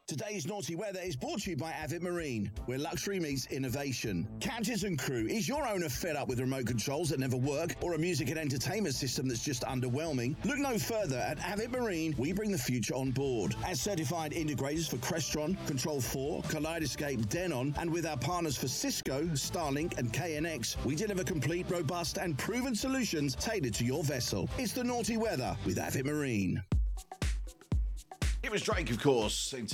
Today's Naughty Weather is brought to you by Avid Marine, where luxury meets innovation. Captains and crew, is your owner fed up with remote controls that never work or a music and entertainment system that's just underwhelming? Look no further. At Avid Marine, we bring the future on board. As certified integrators for Crestron, Control 4, Kaleidoscape, Denon, and with our partners for Cisco, Starlink, and KNX, we deliver complete, robust, and proven solutions tailored to your vessel. It's the Naughty Weather with Avid Marine. It was Drake, of course, in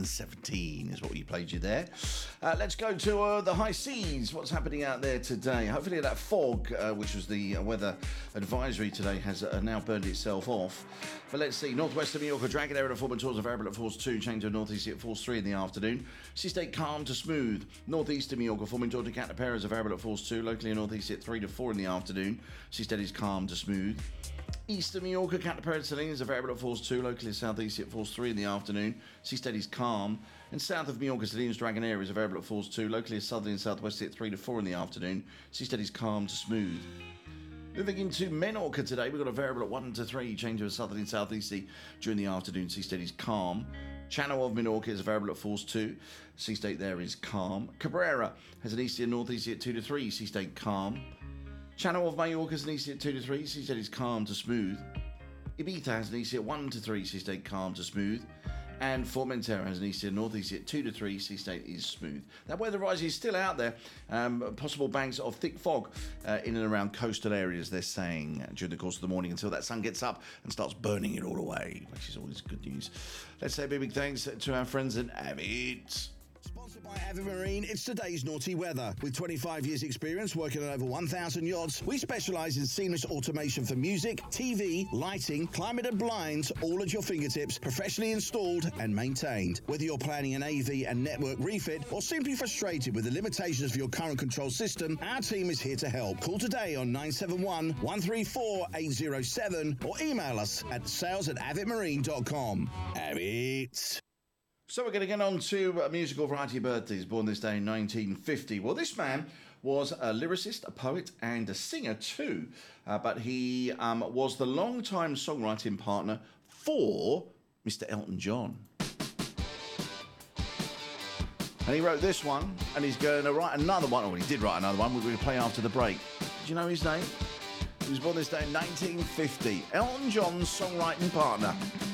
2017 is what we played you there. Let's go to the high seas. What's happening out there today? Hopefully that fog, which was the weather advisory today, has now burned itself off. But let's see. Northwest of Mallorca, Dragon area form and towards a variable at force 2, change to northeast at force 3 in the afternoon. Sea state calm to smooth. Northeast of Mallorca, forming toward Catapera as a variable at force 2, locally and northeast at 3 to 4 in the afternoon. Sea state is calm to smooth. East of Mallorca, Catapera Selene is a variable at force 2, locally southeast at force 3 in the afternoon. Sea steady is calm. And south of Mallorca, Selene's Dragon Air is a variable at force 2, locally southerly and southwesterly at 3 to 4 in the afternoon. Sea steady is calm to smooth. Moving into Menorca today, we've got a variable at 1 to 3, change to a southerly and southeasterly during the afternoon. Sea steady is calm. Channel of Menorca is a variable at force 2. Sea state there is calm. Cabrera has an easterly and northeasterly at 2 to 3, sea state calm. Channel of Mallorca has an easy at 2 to 3, sea state is calm to smooth. Ibiza has an easy at 1 to 3, sea state calm to smooth. And Formentera has an easy and northeast at 2 to 3, sea state is smooth. That weather rise is still out there. Possible banks of thick fog in and around coastal areas, they're saying, during the course of the morning until that sun gets up and starts burning it all away, which is always good news. Let's say a big thanks to our friends at Avid. Sponsored by Avid Marine, it's today's Naughty Weather. With 25 years experience working on over 1,000 yachts, we specialise in seamless automation for music, TV, lighting, climate and blinds, all at your fingertips, professionally installed and maintained. Whether you're planning an AV and network refit or simply frustrated with the limitations of your current control system, our team is here to help. Call today on 971 134 807 or email us at sales@avidmarine.com. Avid. So we're going to get on to a musical variety of birthdays, born this day in 1950. Well, this man was a lyricist, a poet, and a singer too. But he was the long-time songwriting partner for Mr. Elton John. And he wrote this one, and he's going to write another one. Oh, he did write another one. We're going to play after the break. Do you know his name? He was born this day in 1950. Elton John's songwriting partner.